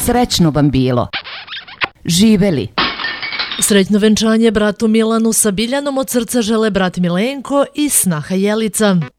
Srećno vam bilo. Živeli. Srećno venčanje bratu Milanu sa Biljanom od srca žele brat Milenko i snaha Jelica.